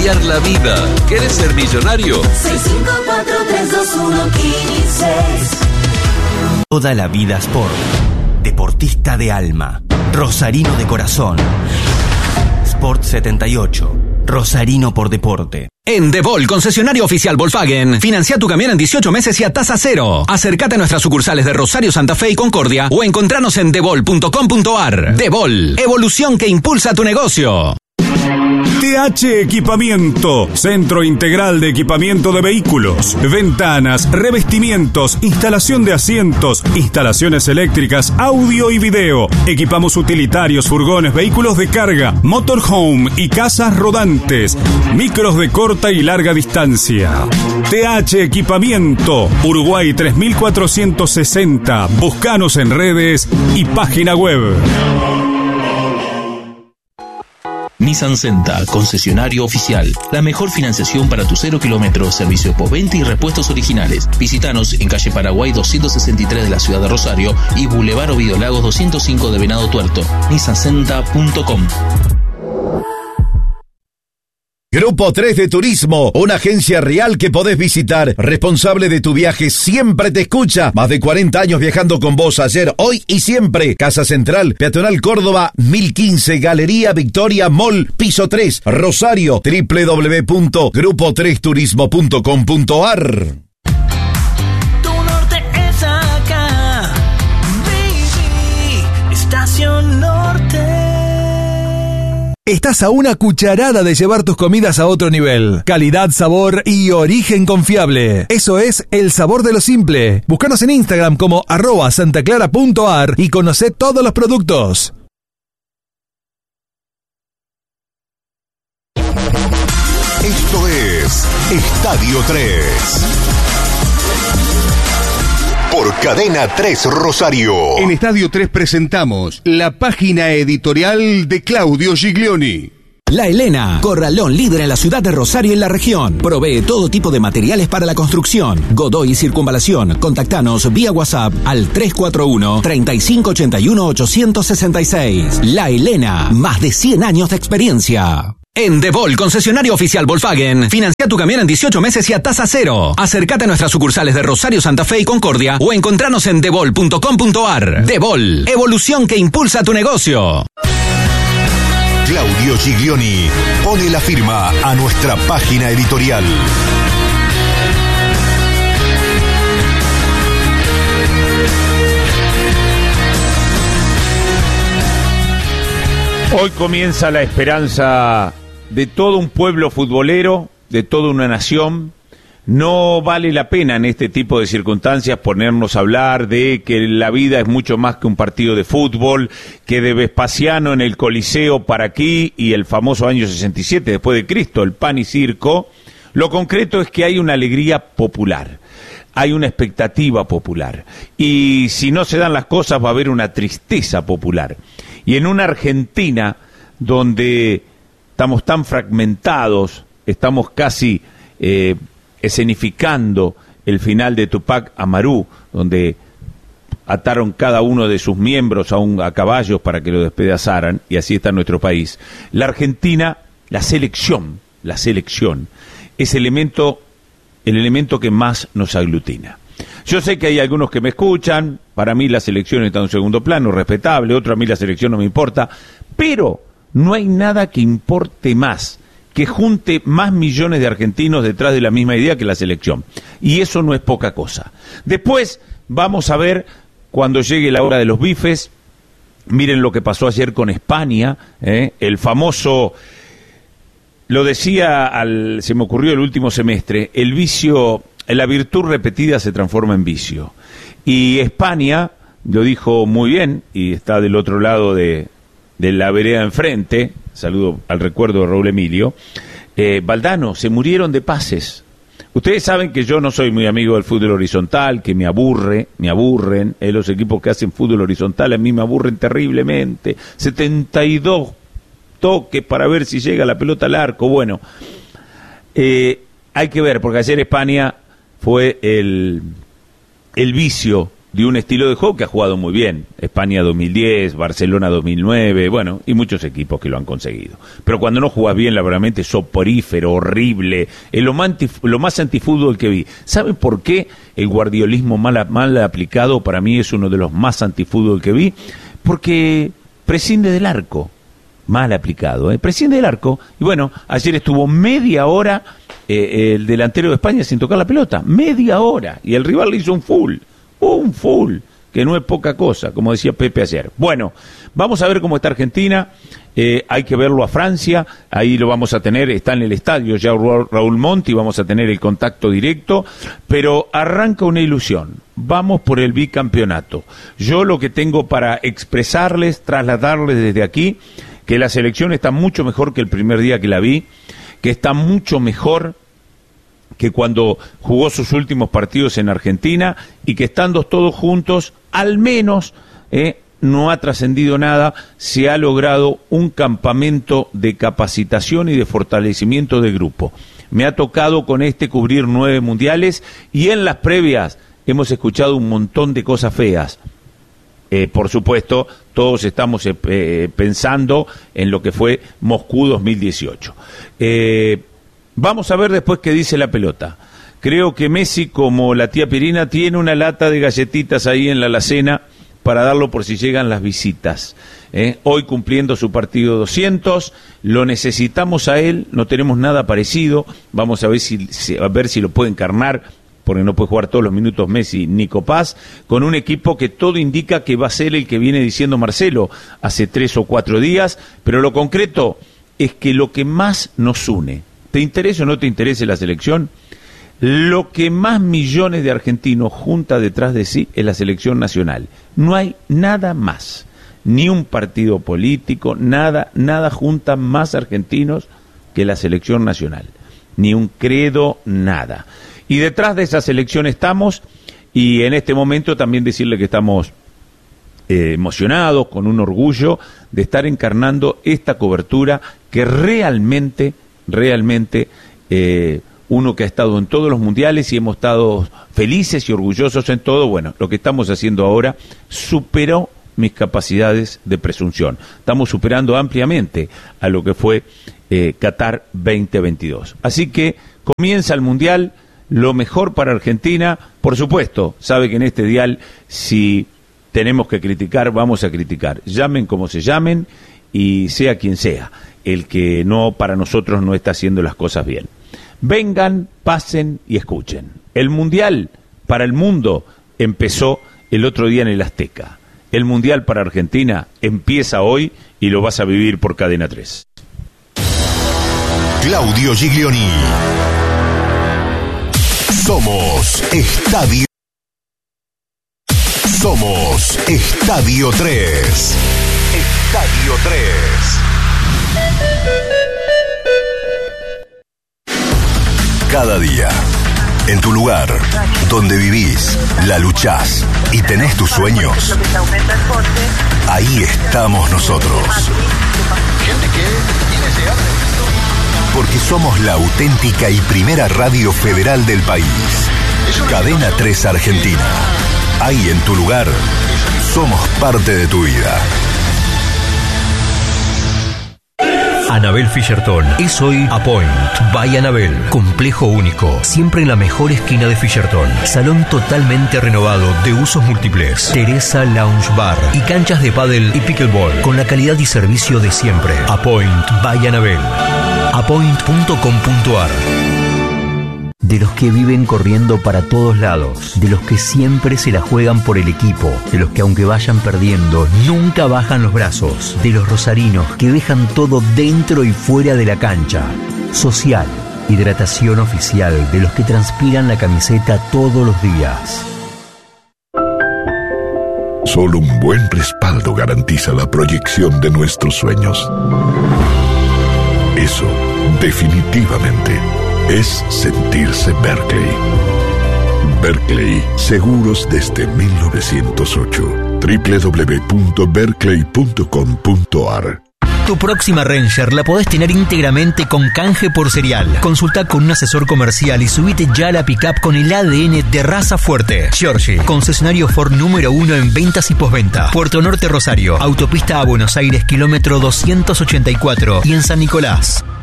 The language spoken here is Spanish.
cambiar la vida. ¿Querés ser millonario? 654-321-15. Toda la vida Sport. Deportista de alma. Rosarino de corazón. Sport 78. Rosarino por deporte. En DeVol, concesionario oficial Volkswagen, financia tu camión en 18 meses y a tasa cero. Acércate a nuestras sucursales de Rosario, Santa Fe y Concordia o encontranos en devol.com.ar. DeVol, evolución que impulsa tu negocio. TH Equipamiento, centro integral de equipamiento de vehículos, ventanas, revestimientos, instalación de asientos, instalaciones eléctricas, audio y video. Equipamos utilitarios, furgones, vehículos de carga, motorhome y casas rodantes, micros de corta y larga distancia. TH Equipamiento, Uruguay 3460. Búscanos en redes y página web. Nissan Senta, concesionario oficial. La mejor financiación para tu 0 kilómetros, servicio postventa y repuestos originales. Visítanos en calle Paraguay 263 de la ciudad de Rosario y Boulevard Ovidio Lagos 205 de Venado Tuerto. nissancenta.com. Grupo 3 de Turismo, una agencia real que podés visitar. Responsable de tu viaje, siempre te escucha. Más de 40 años viajando con vos, ayer, hoy y siempre. Casa Central, Peatonal Córdoba, 1015, Galería Victoria Mall, piso 3, Rosario, www.grupo3turismo.com.ar. Tu norte es acá, baby, Estación Norte. Estás a una cucharada de llevar tus comidas a otro nivel. Calidad, sabor y origen confiable. Eso es el sabor de lo simple. Búscanos en Instagram como @santaclara.ar y conocé todos los productos. Esto es Estadio 3. Por Cadena 3 Rosario. En Estadio 3 presentamos la página editorial de Claudio Giglioni. La Helena, corralón líder en la ciudad de Rosario y en la región. Provee todo tipo de materiales para la construcción. Godoy y Circunvalación. Contactanos vía WhatsApp al 341-3581-866. La Helena, más de 100 años de experiencia. En DeVol, concesionario oficial Volkswagen, financia tu camión en 18 meses y a tasa cero. Acércate a nuestras sucursales de Rosario, Santa Fe y Concordia o encontranos en devol.com.ar. DeVol, evolución que impulsa tu negocio. Claudio Giglioni pone la firma a nuestra página editorial. Hoy comienza la esperanza de todo un pueblo futbolero, de toda una nación. No vale la pena en este tipo de circunstancias ponernos a hablar de que la vida es mucho más que un partido de fútbol, que de Vespasiano en el Coliseo para aquí y el famoso año 67 después de Cristo, el pan y circo. Lo concreto es que hay una alegría popular, hay una expectativa popular y si no se dan las cosas va a haber una tristeza popular. Y en una Argentina donde estamos tan fragmentados, estamos casi escenificando el final de Tupac Amaru, donde ataron cada uno de sus miembros a caballos para que lo despedazaran, y así está nuestro país. La Argentina, la selección es el elemento que más nos aglutina. Yo sé que hay algunos que me escuchan, para mí la selección está en un segundo plano, respetable, otro a mí la selección no me importa, pero no hay nada que importe más, que junte más millones de argentinos detrás de la misma idea que la selección. Y eso no es poca cosa. Después vamos a ver, cuando llegue la hora de los bifes, miren lo que pasó ayer con España, el famoso, lo decía, se me ocurrió el último semestre, el vicio. La virtud repetida se transforma en vicio. Y España lo dijo muy bien, y está del otro lado de la vereda enfrente, saludo al recuerdo de Raúl Emilio, Valdano, se murieron de pases. Ustedes saben que yo no soy muy amigo del fútbol horizontal, que me aburren, los equipos que hacen fútbol horizontal a mí me aburren terriblemente, 72 toques para ver si llega la pelota al arco, bueno, hay que ver, porque ayer España fue el vicio de un estilo de juego que ha jugado muy bien. España 2010, Barcelona 2009, bueno, y muchos equipos que lo han conseguido. Pero cuando no jugás bien, la verdad, soporífero, horrible, es lo más antifútbol que vi. ¿Saben por qué el guardiolismo mal aplicado para mí es uno de los más antifútbol que vi? Porque prescinde del arco. Mal aplicado, prescinde del arco. Y bueno, ayer estuvo media hora el delantero de España sin tocar la pelota. Media hora. Y el rival le hizo un full, que no es poca cosa, como decía Pepe ayer. Bueno, vamos a ver cómo está Argentina. Hay que verlo a Francia, ahí lo vamos a tener, está en el estadio ya Raúl Monti, vamos a tener el contacto directo, pero arranca una ilusión, vamos por el bicampeonato. Yo lo que tengo para expresarles, trasladarles desde aquí, que la selección está mucho mejor que el primer día que la vi, que está mucho mejor que cuando jugó sus últimos partidos en Argentina, y que estando todos juntos, al menos no ha trascendido nada, se ha logrado un campamento de capacitación y de fortalecimiento de grupo. Me ha tocado con cubrir 9 mundiales, y en las previas hemos escuchado un montón de cosas feas. Por supuesto, todos estamos pensando en lo que fue Moscú 2018. Vamos a ver después qué dice la pelota. Creo que Messi, como la tía Pirina, tiene una lata de galletitas ahí en la alacena para darlo por si llegan las visitas. Hoy cumpliendo su partido 200, lo necesitamos a él, no tenemos nada parecido. Vamos a ver si lo puede encarnar, porque no puede jugar todos los minutos Messi ni Copás, con un equipo que todo indica que va a ser el que viene diciendo Marcelo hace 3 o 4 días, pero lo concreto es que lo que más nos une, te interese o no te interese la selección, lo que más millones de argentinos junta detrás de sí es la selección nacional. No hay nada más, ni un partido político, nada junta más argentinos que la selección nacional, ni un credo, nada. Y detrás de esa selección estamos, y en este momento también decirle que estamos emocionados, con un orgullo de estar encarnando esta cobertura que realmente uno que ha estado en todos los mundiales y hemos estado felices y orgullosos en todo, bueno, lo que estamos haciendo ahora superó mis capacidades de presunción. Estamos superando ampliamente a lo que fue Qatar 2022. Así que comienza el mundial, lo mejor para Argentina. Por supuesto, sabe que en este dial, si tenemos que criticar, vamos a criticar. Llamen como se llamen y sea quien sea el que no, para nosotros, no está haciendo las cosas bien. Vengan, pasen y escuchen. El mundial para el mundo empezó el otro día en el Azteca. El mundial para Argentina empieza hoy y lo vas a vivir por Cadena 3. Claudio Giglioni. Somos Estadio 3. Estadio 3. Cada día, en tu lugar, donde vivís, la luchás y tenés tus sueños, ahí estamos nosotros. Porque somos la auténtica y primera radio federal del país. Cadena 3 Argentina. Ahí en tu lugar, somos parte de tu vida. Anabel Fischerton es hoy Apoint by Anabel. Complejo único, siempre en la mejor esquina de Fischerton. Salón totalmente renovado de usos múltiples. Teresa Lounge Bar y canchas de pádel y pickleball con la calidad y servicio de siempre. Apoint by Anabel. Apoint.com.ar. De los que viven corriendo para todos lados, de los que siempre se la juegan por el equipo, de los que aunque vayan perdiendo, nunca bajan los brazos, de los rosarinos que dejan todo dentro y fuera de la cancha. Social, hidratación oficial de los que transpiran la camiseta todos los días. Solo un buen respaldo garantiza la proyección de nuestros sueños. Eso, definitivamente, es sentirse Berkeley. Berkeley, seguros desde 1908. www.berkeley.com.ar. Tu próxima Ranger la podés tener íntegramente con canje por serial. Consulta con un asesor comercial y subite ya a la pickup con el ADN de raza fuerte. Giorgi, concesionario Ford número 1 en ventas y postventa. Puerto Norte Rosario, autopista a Buenos Aires, kilómetro 284 y en San Nicolás.